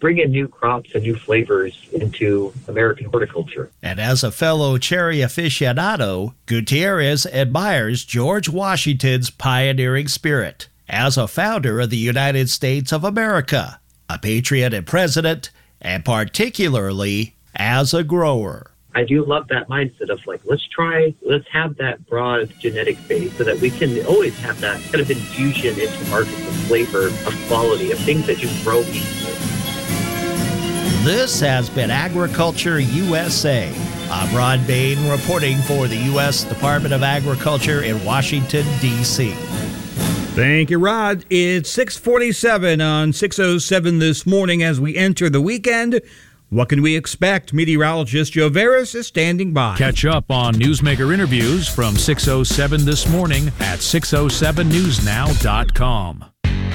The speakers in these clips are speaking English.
bring in new crops and new flavors into American horticulture. And as a fellow cherry aficionado, Gutierrez admires George Washington's pioneering spirit as a founder of the United States of America, a patriot and president, and particularly as a grower. I do love that mindset of like, let's have that broad genetic base so that we can always have that kind of infusion into markets of flavor, of quality, of things that just grow easily. This has been Agriculture USA. I'm Ron Bain reporting for the U.S. Department of Agriculture in Washington, D.C. Thank you, Rod. It's 6:47 on 6:07 this morning as we enter the weekend. What can we expect? Meteorologist Joe Veras is standing by. Catch up on Newsmaker interviews from 6:07 this morning at 607newsnow.com.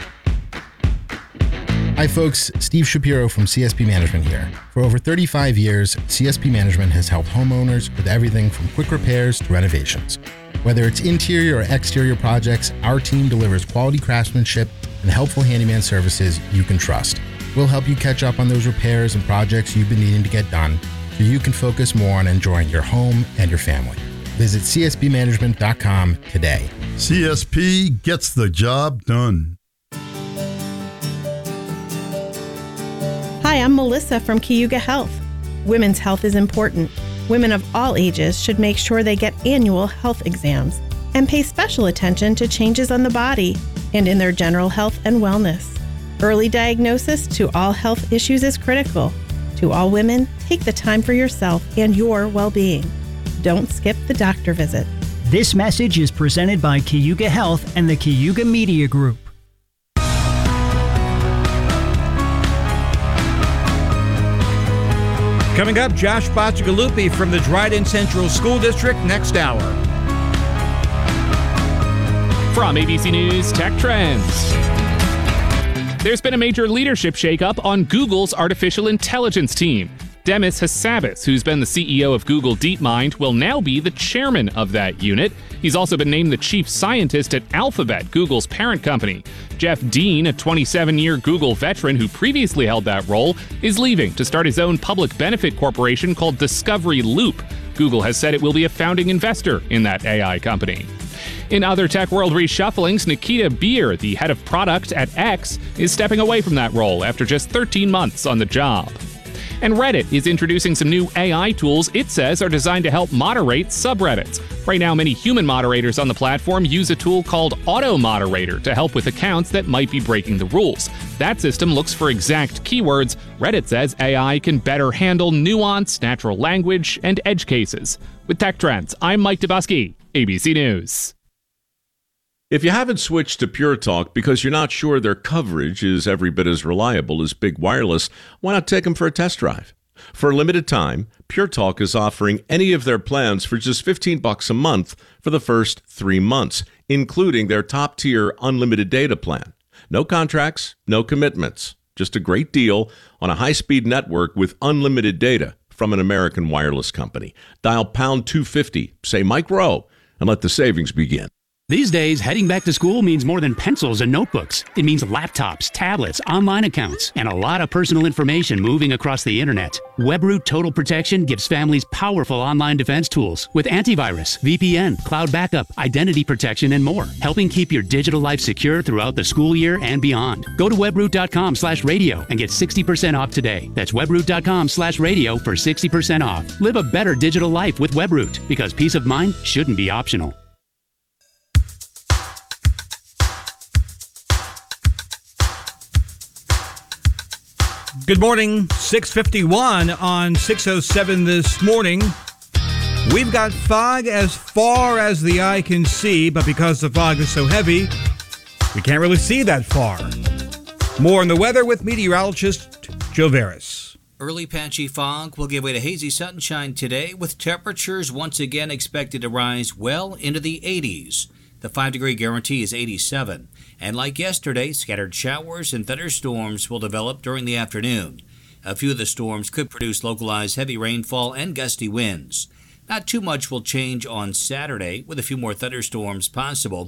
Hi folks, Steve Shapiro from CSP Management here. For over 35 years, CSP Management has helped homeowners with everything from quick repairs to renovations. Whether it's interior or exterior projects, our team delivers quality craftsmanship and helpful handyman services you can trust. We'll help you catch up on those repairs and projects you've been needing to get done so you can focus more on enjoying your home and your family. Visit CSPmanagement.com today. CSP gets the job done. Hi, I'm Melissa from Cayuga Health. Women's health is important. Women of all ages should make sure they get annual health exams and pay special attention to changes on the body and in their general health and wellness. Early diagnosis to all health issues is critical. To all women, take the time for yourself and your well-being. Don't skip the doctor visit. This message is presented by Cayuga Health and the Cayuga Media Group. Coming up, Josh Bacigalupi from the Dryden Central School District next hour. From ABC News Tech Trends. There's been a major leadership shakeup on Google's artificial intelligence team. Demis Hassabis, who's been the CEO of Google DeepMind, will now be the chairman of that unit. He's also been named the chief scientist at Alphabet, Google's parent company. Jeff Dean, a 27-year Google veteran who previously held that role, is leaving to start his own public benefit corporation called Discovery Loop. Google has said it will be a founding investor in that AI company. In other tech world reshufflings, Nikita Beer, the head of product at X, is stepping away from that role after just 13 months on the job. And Reddit is introducing some new AI tools it says are designed to help moderate subreddits. Right now, many human moderators on the platform use a tool called Auto Moderator to help with accounts that might be breaking the rules. That system looks for exact keywords. Reddit says AI can better handle nuance, natural language, and edge cases. With Tech Trends, I'm Mike Dubusky, ABC News. If you haven't switched to Pure Talk because you're not sure their coverage is every bit as reliable as Big Wireless, why not take them for a test drive? For a limited time, Pure Talk is offering any of their plans for just $15 a month for the first 3 months, including their top-tier unlimited data plan. No contracts, no commitments, just a great deal on a high-speed network with unlimited data from an American wireless company. Dial pound 250, say Mike Rowe, and let the savings begin. These days, heading back to school means more than pencils and notebooks. It means laptops, tablets, online accounts, and a lot of personal information moving across the internet. WebRoot Total Protection gives families powerful online defense tools with antivirus, VPN, cloud backup, identity protection, and more, helping keep your digital life secure throughout the school year and beyond. Go to webroot.com/radio and get 60% off today. That's webroot.com/radio for 60% off. Live a better digital life with WebRoot, because peace of mind shouldn't be optional. Good morning, 6:51 on 6:07 this morning. We've got fog as far as the eye can see, but because the fog is so heavy, we can't really see that far. More on the weather with meteorologist Joe Veras. Early patchy fog will give way to hazy sunshine today, with temperatures once again expected to rise well into the 80s. The 5-degree guarantee is 87. And like yesterday, scattered showers and thunderstorms will develop during the afternoon. A few of the storms could produce localized heavy rainfall and gusty winds. Not too much will change on Saturday, with a few more thunderstorms possible.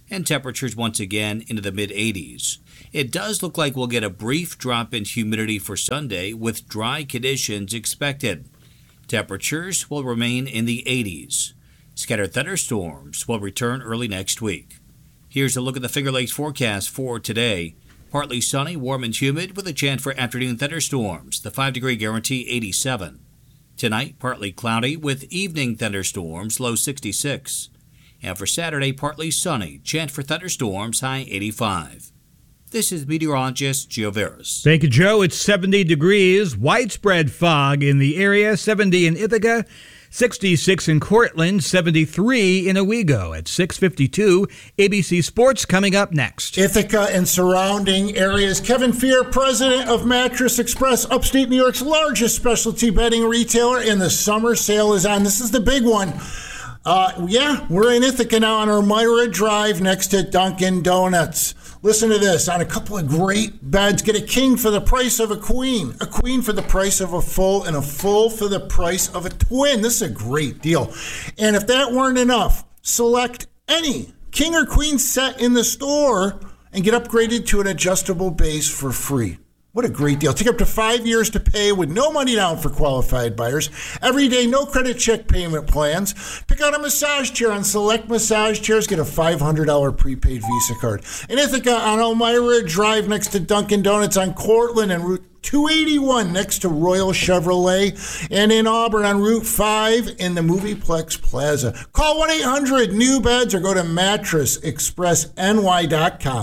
and temperatures once again into the mid-80s. It does look like we'll get a brief drop in humidity for Sunday with dry conditions expected. Temperatures will remain in the 80s. Scattered thunderstorms will return early next week. Here's a look at the Finger Lakes forecast for today. Partly sunny, warm and humid with a chance for afternoon thunderstorms. The 5-degree guarantee 87. Tonight, partly cloudy with evening thunderstorms, low 66. And for Saturday, partly sunny, chance for thunderstorms, high 85. This is meteorologist Gio Veras. Thank you, Joe. It's 70 degrees, widespread fog in the area, 70 in Ithaca, 66 in Cortland, 73 in Owego. At 6:52, ABC Sports coming up next. Ithaca and surrounding areas. Kevin Fear, president of Mattress Express, upstate New York's largest specialty bedding retailer, and the summer sale is on. This is the big one. We're in Ithaca now on Elmira Drive next to Dunkin' Donuts. Listen to this. On a couple of great beds, get a king for the price of a queen for the price of a full, and a full for the price of a twin. This is a great deal. And if that weren't enough, select any king or queen set in the store and get upgraded to an adjustable base for free. What a great deal. Take up to 5 years to pay with no money down for qualified buyers. Every day, no credit check payment plans. Pick out a massage chair on select massage chairs. Get a $500 prepaid Visa card. In Ithaca on Elmira Drive next to Dunkin' Donuts on Cortland and Route 281 next to Royal Chevrolet. And in Auburn on Route 5 in the Movieplex Plaza. Call 1-800-NEW-BEDS or go to mattressexpressny.com.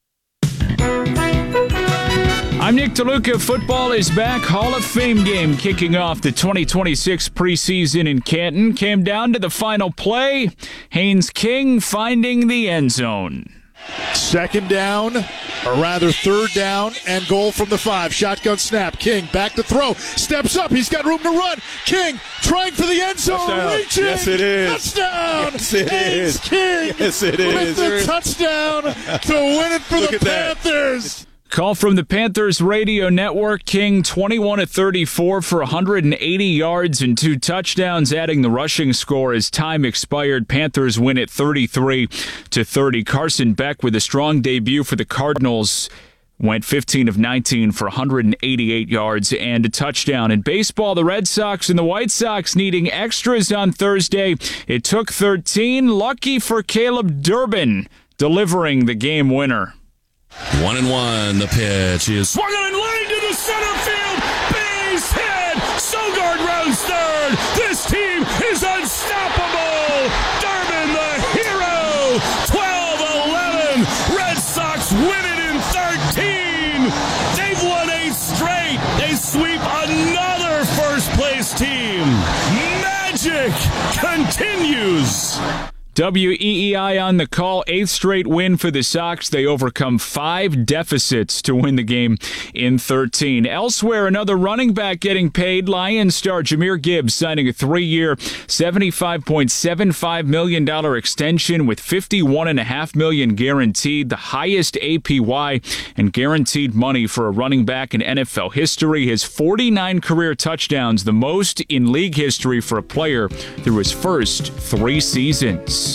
I'm Nick DeLuca. Football is back. Hall of Fame game kicking off the 2026 preseason in Canton. Came down to the final play. Haynes King finding the end zone. Second down, or rather third down, and goal from the 5. Shotgun snap. King back to throw. Steps up. He's got room to run. King trying for the end zone. Touchdown. Reaching. Yes, it is. Touchdown. Yes, it Haynes is. King yes, it with is. the touchdown to win it for the Panthers. Call from the Panthers radio network. King 21-34 for 180 yards and 2 touchdowns, adding the rushing score as time expired. Panthers win it 33-30. Carson Beck with a strong debut for the Cardinals. Went 15 of 19 for 188 yards and a touchdown. In baseball, the Red Sox and the White Sox needing extras on Thursday. It took 13. Lucky for Caleb Durbin, delivering the game winner. 1-1. The pitch is swung on and line to the center field. Base hit. Sogard rounds third. This team is unstoppable. Durbin, the hero. 12-11. Red Sox win it in 13. They've won 8 straight. They sweep another first-place team. Magic continues. WEEI on the call. 8th straight win for the Sox. They overcome 5 deficits to win the game in 13. Elsewhere, another running back getting paid. Lions star Jahmyr Gibbs signing a 3-year, $75.75 million extension with $51.5 million guaranteed, the highest APY and guaranteed money for a running back in NFL history. His 49 career touchdowns, the most in league history for a player through his first 3 seasons.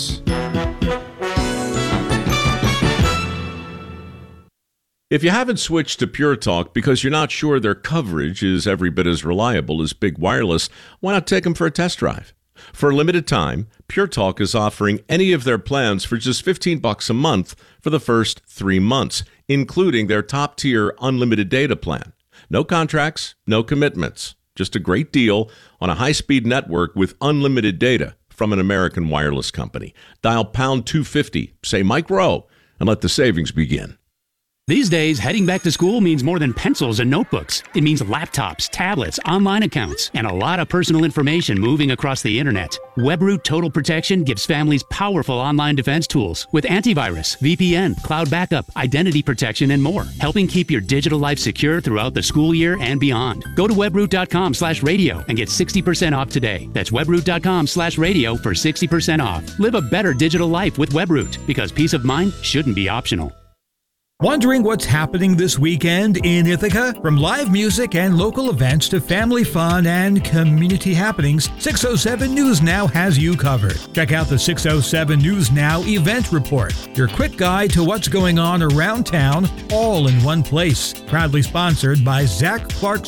If you haven't switched to Pure Talk because you're not sure their coverage is every bit as reliable as Big Wireless, why not take them for a test drive? For a limited time, Pure Talk is offering any of their plans for just $15 a month for the first 3 months, including their top-tier unlimited data plan. No contracts, no commitments. Just a great deal on a high-speed network with unlimited data from an American wireless company. Dial pound 250, say Mike Rowe, and let the savings begin. These days, heading back to school means more than pencils and notebooks. It means laptops, tablets, online accounts, and a lot of personal information moving across the internet. WebRoot Total Protection gives families powerful online defense tools with antivirus, VPN, cloud backup, identity protection, and more, helping keep your digital life secure throughout the school year and beyond. Go to webroot.com/radio and get 60% off today. That's webroot.com/radio for 60% off. Live a better digital life with WebRoot, because peace of mind shouldn't be optional. Wondering what's happening this weekend in Ithaca? From live music and local events to family fun and community happenings, 607 News Now has you covered. Check out the 607 News Now event report, your quick guide to what's going on around town, all in one place. Proudly sponsored by Zach Clark